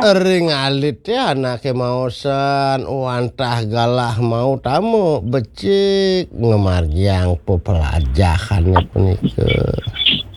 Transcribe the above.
Ring alit ya anake mausan wantah galah mau tamu becik ngemarjang pepelajahannya punike.